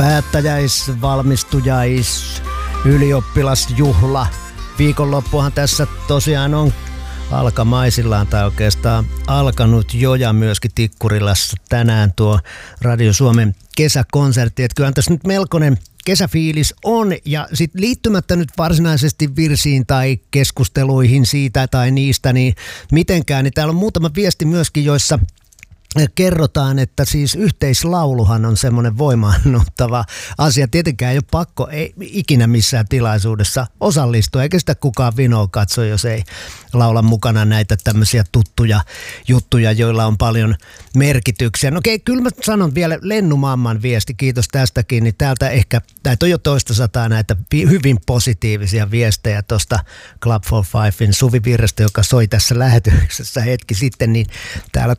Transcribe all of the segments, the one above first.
Päättäjäis, ylioppilasjuhla. Viikonloppuhan tässä tosiaan on alkamaisillaan tai oikeastaan alkanut jo ja myöskin Tikkurilassa tänään tuo Radio Suomen kesäkonsertti. Että kyllähän tässä nyt melkoinen kesäfiilis on ja sitten liittymättä nyt varsinaisesti virsiin tai keskusteluihin siitä tai niistä niin mitenkään, niin täällä on muutama viesti myöskin, joissa kerrotaan, että siis yhteislauluhan on semmoinen voimaannuttava asia. Tietenkään ei ole pakko ikinä missään tilaisuudessa osallistua, eikä sitä kukaan vinoa katso, jos ei laula mukana näitä tämmöisiä tuttuja juttuja, joilla on paljon merkityksiä. No okei, kyllä mä sanon vielä Lennumamman viesti, kiitos tästäkin, niin täältä ehkä, näitä on jo toista sataa näitä hyvin positiivisia viestejä tuosta Club for Fivein Suvi Virrestä, joka soi tässä lähetyksessä hetki sitten, niin täällä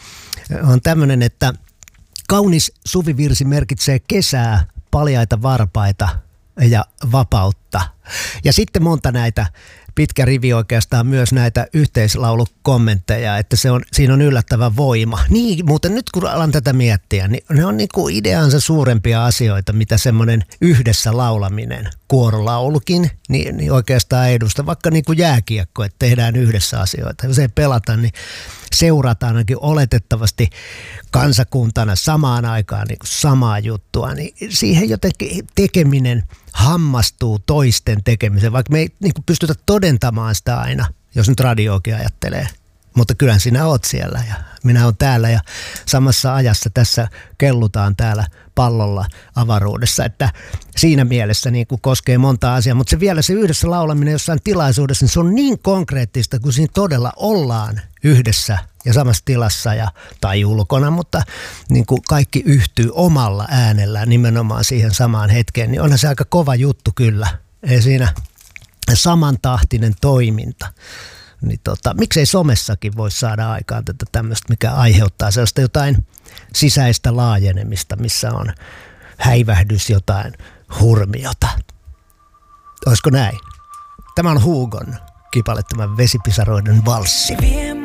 on tämmöinen, että kaunis suvivirsi merkitsee kesää, paljaita varpaita ja vapautta. Ja sitten monta näitä, pitkä rivi oikeastaan myös näitä yhteislaulukommentteja, että siinä on yllättävä voima. Niin, muuten nyt kun alan tätä miettiä, niin ne on niin kuin ideansa suurempia asioita, mitä semmoinen yhdessä laulaminen, kuorolaulukin, niin oikeastaan edusta. Vaikka niin kuin jääkiekko, että tehdään yhdessä asioita. Jos ei pelata, niin seurataan ainakin oletettavasti kansakuntana samaan aikaan niin kuin samaa juttua, niin siihen jotenkin tekeminen hammastuu toisten tekemiseen, vaikka me ei niin kuin pystytä todentamaan sitä aina, jos nyt radioakin ajattelee. Mutta kyllähän sinä oot siellä ja minä oon täällä ja samassa ajassa tässä kellutaan täällä pallolla avaruudessa, että siinä mielessä niin kuin koskee monta asiaa, mutta se yhdessä laulaminen jossain tilaisuudessa, niin se on niin konkreettista, kun siinä todella ollaan yhdessä ja samassa tilassa tai ulkona, mutta niin kuin kaikki yhtyy omalla äänellään nimenomaan siihen samaan hetkeen, niin onhan se aika kova juttu kyllä. Ei siinä samantahtinen toiminta. Niin miksei somessakin voi saada aikaan tätä tämmöistä, mikä aiheuttaa sellaista jotain sisäistä laajenemista, missä on häivähdys jotain hurmiota. Olisiko näin? Tämä on Hugon kipalettaman Vesipisaroiden valssi.